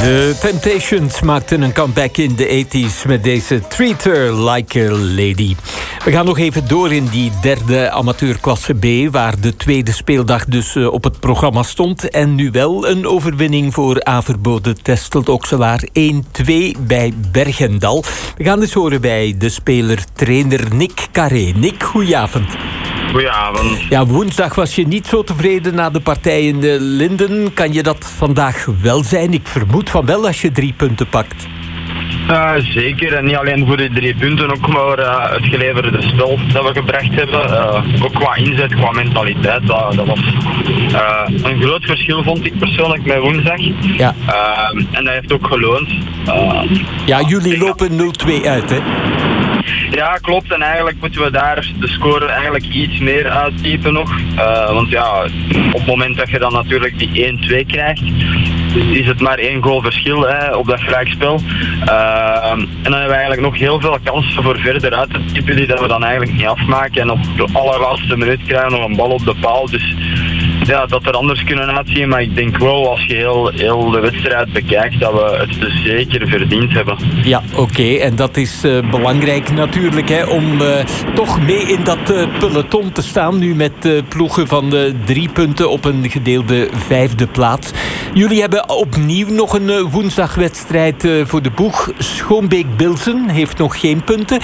De Temptations maakten een comeback in de 80s met deze Treat Her Like a Lady. We gaan nog even door in die derde amateurklasse B, waar de tweede speeldag dus op het programma stond. En nu wel een overwinning voor Averboden Testelt Okselaar 1-2 bij Bergendal. We gaan eens horen bij de speler-trainer Nick Carré. Nick, goedenavond. Goedenavond. Ja, woensdag was je niet zo tevreden na de partij in de Linden. Kan je dat vandaag wel zijn? Ik vermoed van wel als je 3 punten pakt. Zeker, en niet alleen voor de 3 punten, ook maar het geleverde spel dat we gebracht hebben. Ook qua inzet, qua mentaliteit. Dat was een groot verschil, vond ik persoonlijk, met woensdag. Ja. En dat heeft ook geloond. Ja, jullie lopen 0-2 uit, hè? Ja, klopt. En eigenlijk moeten we daar de score eigenlijk iets meer uittypen nog. Want ja, op het moment dat je dan natuurlijk die 1-2 krijgt, is het maar 1 goal verschil op dat gelijkspel. En dan hebben we eigenlijk nog heel veel kansen voor verder uit te typen die dat we dan eigenlijk niet afmaken. En op de allerlaatste minuut krijgen we nog een bal op de paal. Dus ja, dat er anders kunnen uitzien. Maar ik denk wel, als je heel de wedstrijd bekijkt, dat we het zeker verdiend hebben. Ja, oké. En dat is belangrijk natuurlijk, hè, om toch mee in dat peloton te staan. Nu met ploegen van 3 punten op een gedeelde 5e plaats. Jullie hebben opnieuw nog een woensdagwedstrijd voor de boeg. Schoonbeek-Bilsen heeft nog geen punten.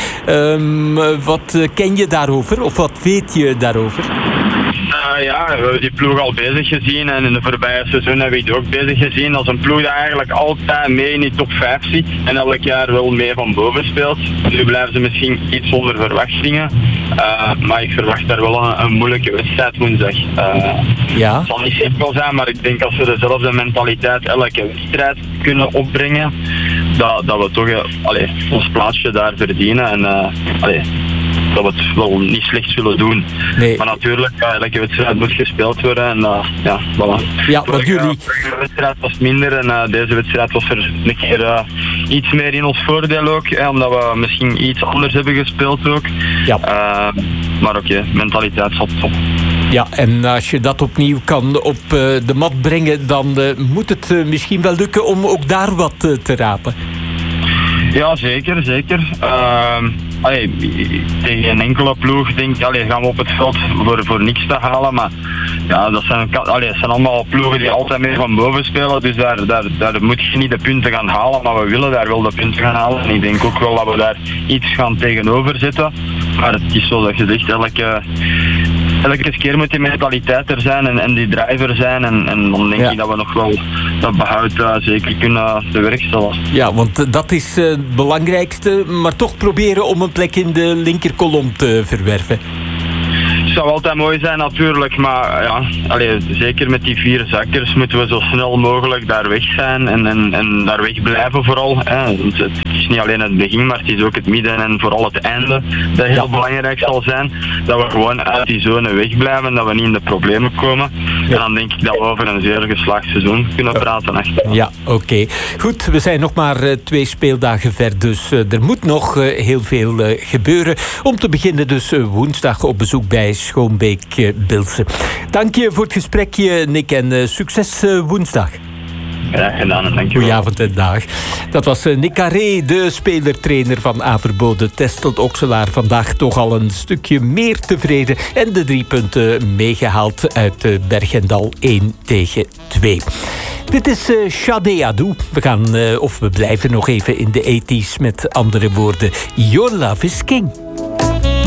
Wat ken je daarover? Of wat weet je daarover? Ja, we hebben die ploeg al bezig gezien en in de voorbije seizoen hebben we die ook bezig gezien. Als een ploeg die eigenlijk altijd mee in die top 5 zit en elk jaar wel mee van boven speelt. Nu blijven ze misschien iets onder verwachtingen, maar ik verwacht daar wel een moeilijke wedstrijd woensdag. Ja. Het zal niet simpel zijn, maar ik denk als we dezelfde mentaliteit elke wedstrijd kunnen opbrengen, dat we toch ons plaatsje daar verdienen en dat we het wel niet slecht zullen doen. Nee. Maar natuurlijk, elke wedstrijd moet gespeeld worden en ja, voilà. Ja, wat jullie... De wedstrijd was minder en deze wedstrijd was er een keer iets meer in ons voordeel ook, omdat we misschien iets anders hebben gespeeld ook. Ja. Maar oké, mentaliteit zat top. Ja, en als je dat opnieuw kan op de mat brengen, dan moet het misschien wel lukken om ook daar wat te rapen. Ja, zeker. Tegen een enkele ploeg gaan we op het veld voor niks te halen. Maar ja, dat zijn allemaal ploegen die altijd meer van boven spelen. Dus daar moet je niet de punten gaan halen. Maar we willen daar wel de punten gaan halen. En ik denk ook wel dat we daar iets gaan tegenover zetten. Maar het is zo dat je zegt, elke keer moet die mentaliteit er zijn en die driver zijn. En dan denk ik dat we nog wel dat behoud zeker kunnen bewerkstelligen. Ja, want dat is het belangrijkste. Maar toch proberen om een plek in de linkerkolom te verwerven. Het zou altijd mooi zijn natuurlijk, maar ja, zeker met die 4 zakkers moeten we zo snel mogelijk daar weg zijn en daar weg blijven vooral. Want het is niet alleen het begin, maar het is ook het midden en vooral het einde dat heel belangrijk zal zijn. Dat we gewoon uit die zone wegblijven, dat we niet in de problemen komen. Ja. En dan denk ik dat we over een zeer geslaagd seizoen kunnen praten achteraf. Ja, oké. Goed, we zijn nog maar 2 speeldagen ver, dus er moet nog heel veel gebeuren. Om te beginnen dus woensdag op bezoek bij Schoonbeek-Bilsen. Dank je voor het gesprekje, Nick, en succes woensdag. Graag gedaan en dankjewel. Goedenavond en dag. Dat was Nick Carré, de speler-trainer van Averboden Testelt Okselaar. Vandaag toch al een stukje meer tevreden en de 3 punten meegehaald uit Bergendal 1-2. Dit is Sade Adou. We blijven nog even in de 80s met andere woorden. Your Love is King.